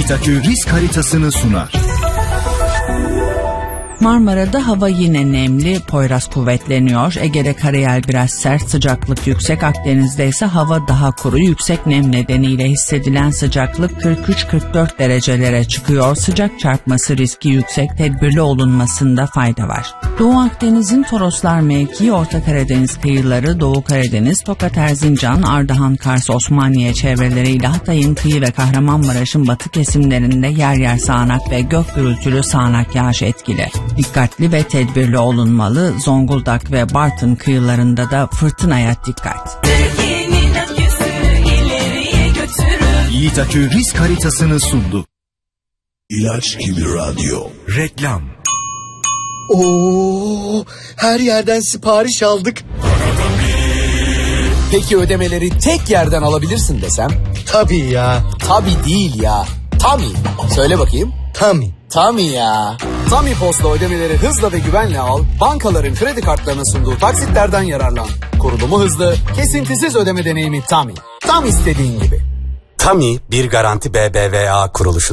Yiğit Akü risk haritasını sunar. Marmara'da hava yine nemli, Poyraz kuvvetleniyor. Ege'de karayel biraz sert, sıcaklık yüksek. Akdeniz'de ise hava daha kuru, yüksek nem nedeniyle hissedilen sıcaklık 43-44 derecelere çıkıyor. Sıcak çarpması riski yüksek, tedbirli olunmasında fayda var. Doğu Akdeniz'in Toroslar mevkii, Orta Karadeniz kıyıları, Doğu Karadeniz, Tokat, Erzincan, Ardahan, Kars, Osmaniye çevreleriyle Hatay'ın kıyı ve Kahramanmaraş'ın batı kesimlerinde yer yer sağanak ve gök gürültülü sağanak yağış etkili. Dikkatli ve tedbirli olunmalı. Zonguldak ve Bartın kıyılarında da fırtınaya dikkat. Yiğit Akü risk haritasını sundu. İlaç gibi radyo. Reklam. Oo, her yerden sipariş aldık. Peki ödemeleri tek yerden alabilirsin desem? Tabii ya. Tabii değil ya. Tami. Söyle bakayım. Tami. Tami ya. Tami Post'la ödemeleri hızla ve güvenle al. Bankaların kredi kartlarına sunduğu taksitlerden yararlan. Kurulumu hızlı, kesintisiz ödeme deneyimi Tami. Tam istediğin gibi. Tami bir Garanti BBVA kuruluşu.